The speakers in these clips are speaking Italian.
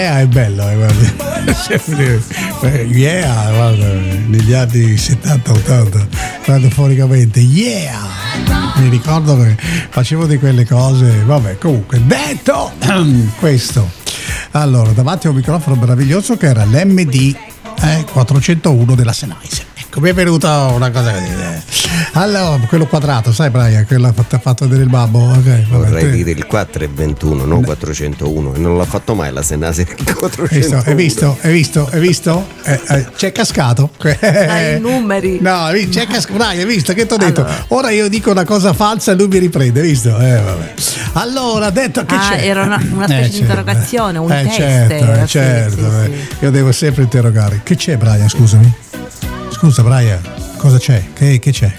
è bello, guarda. Yeah, guarda, negli anni 70-80, radiofonicamente, yeah! Mi ricordo che facevo di quelle cose, vabbè, comunque, detto questo, allora, davanti a un microfono meraviglioso che era l'MD 401 della Sennheiser. Ecco, mi è venuta una cosa da dire. Allora, quello quadrato, sai Brian, quello ha fatto vedere il babbo. Okay, vorrei dire il 421, non 401, e non l'ha fatto mai la Sennheiser 401. Hai visto? C'è cascato. Dai numeri. No, c'è cascato. Dai, hai visto che ti ho detto? Allora. Ora io dico una cosa falsa e lui mi riprende, hai visto? Vabbè. Allora, detto che c'è. Era una specie di interrogazione, un test. Certo. Sì. Io devo sempre interrogare. Che c'è, Brian? Scusami. Scusa, Brian, cosa c'è? Che c'è?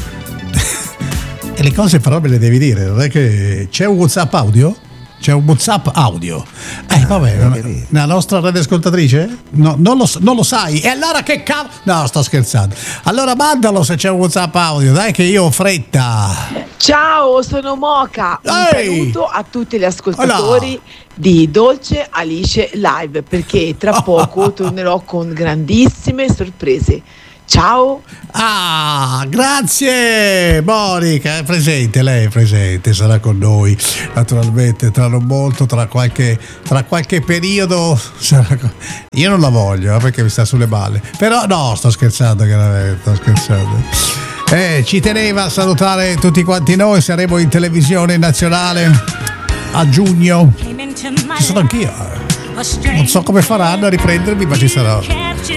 E le cose però me le devi dire, non è che c'è un WhatsApp audio? C'è un WhatsApp audio. Vabbè, la nostra radioascoltatrice? No, non lo sai. E allora che cavolo? No, sto scherzando. Allora mandalo se c'è un WhatsApp audio, dai che io ho fretta. Ciao, sono Moca. Un saluto a tutti gli ascoltatori di Dolce Alice Live, perché tra poco tornerò con grandissime sorprese. Ciao. Grazie Monica, lei è presente, sarà con noi naturalmente tra non molto, tra qualche periodo sarà io non la voglio perché mi sta sulle balle, però no, sto scherzando chiaramente, sto scherzando. Ci teneva a salutare tutti quanti noi, saremo in televisione nazionale a giugno, ci sono anch'io, non so come faranno a riprendermi, ma ci sarò.